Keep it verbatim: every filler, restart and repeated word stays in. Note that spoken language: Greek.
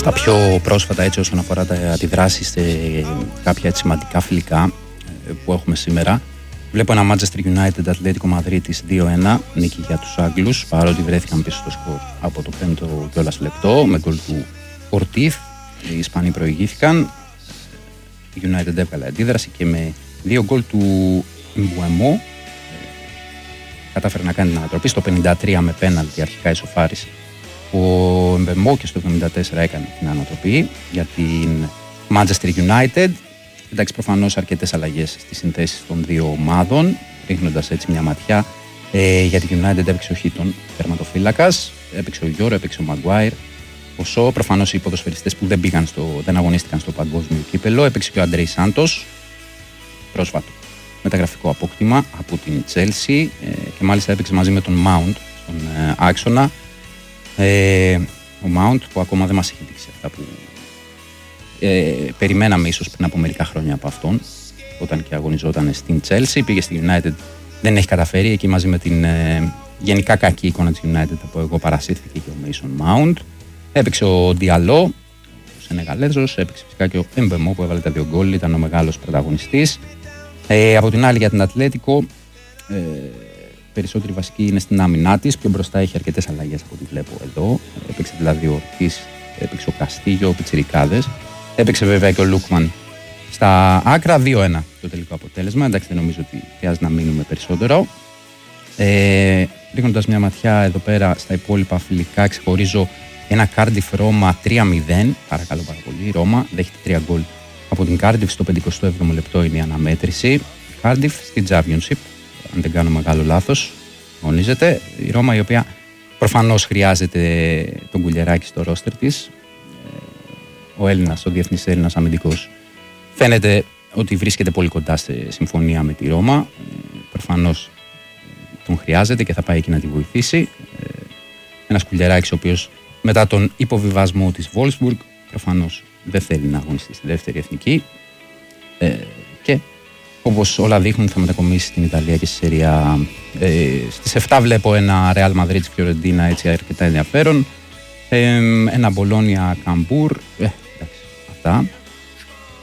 στα πιο πρόσφατα, έτσι, όσον αφορά τα αντιδράσεις σε κάποια έτσι, σημαντικά φιλικά που έχουμε σήμερα. Βλέπω ένα Manchester United Ατλέτικο Μαδρίτης δύο ένα, νίκη για τους Άγγλους, παρότι βρέθηκαν πίσω στο σκορ από το πέμπτο κιόλας λεπτό με γκολ του Ορτίθ. Οι Ισπανοί προηγήθηκαν. Η United έβγαλε αντίδραση και με δύο γκολ του Mbeumo κατάφερε να κάνει την ανατροπή. Στο πενήντα τρία με πέναλτι αρχικά ισοφάρισε ο Mbeumo και στο εβδομήντα τέσσερα έκανε την ανατροπή για την Manchester United. Εντάξει, προφανώς αρκετές αλλαγές στις συνθέσεις των δύο ομάδων, ρίχνοντας έτσι μια ματιά. Ε, για την United έπαιξε ο Χίτον, τερματοφύλακας, έπαιξε ο Γιώρο, έπαιξε ο Maguire. Όσο προφανώς οι ποδοσφαιριστές που δεν, πήγαν στο, δεν αγωνίστηκαν στο παγκόσμιο κύπελο, έπαιξε και ο Αντρέι Σάντος, πρόσφατο μεταγραφικό απόκτημα από την Chelsea, ε, και μάλιστα έπαιξε μαζί με τον Mount στον ε, άξονα. Ε, ο Mount που ακόμα δεν μας έχει δείξει αυτά που ε, περιμέναμε ίσως πριν από μερικά χρόνια από αυτόν, όταν και αγωνιζόταν στην Chelsea. Πήγε στη United, δεν έχει καταφέρει, εκεί μαζί με την ε, γενικά κακή εικόνα της United από εγώ παρασύρθηκε και ο Mason Mount. Έπαιξε ο Διαλό, ο Σενεγαλέζος, έπαιξε φυσικά και ο Mbeumo που έβαλε τα δύο γκολ, ήταν ο μεγάλος πρωταγωνιστής. Ε, από την άλλη για την Ατλέτικο, ε, περισσότεροι βασικοί είναι στην άμυνά της, πιο μπροστά έχει αρκετές αλλαγές από ό,τι βλέπω εδώ. Έπαιξε δηλαδή ο Ορτίς, έπαιξε ο Καστίγιο, ο Πιτσιρικάδες, έπαιξε βέβαια και ο Λούκμαν στα άκρα. Δύο ένα το τελικό αποτέλεσμα. Εντάξει, δεν νομίζω ότι χρειάζεται να μείνουμε περισσότερο. Ε, ρίχνοντας μια ματιά εδώ πέρα στα υπόλοιπα φιλικά, ξεχωρίζω ένα Cardiff Ρώμα τρία μηδέν, παρακαλώ πάρα πολύ. Ρώμα δέχεται τρία γκολ από την Cardiff, στο πενηκοστό έβδομο λεπτό είναι η αναμέτρηση. Cardiff στην Championship, αν δεν κάνω μεγάλο λάθος, αγωνίζεται. Η Ρώμα, η οποία προφανώς χρειάζεται τον κουλιεράκι στο ρόστερ της. Ο Έλληνας, ο διεθνής Έλληνας αμυντικός, φαίνεται ότι βρίσκεται πολύ κοντά σε συμφωνία με τη Ρώμα. Προφανώς τον χρειάζεται και θα πάει εκεί να τη βοηθήσει. Ένας κουλιεράκης ο οποίος μετά τον υποβιβασμό της Wolfsburg προφανώς δεν θέλει να αγωνιστεί στη δεύτερη εθνική, ε, και όπως όλα δείχνουν θα μετακομίσει στην Ιταλία και στη Serie A. Ε, στις εφτά βλέπω ένα Real Madrid Fiorentina, έτσι αρκετά ενδιαφέρον, ε, ένα Bologna Cambuur, ε, εντάξει, αυτά.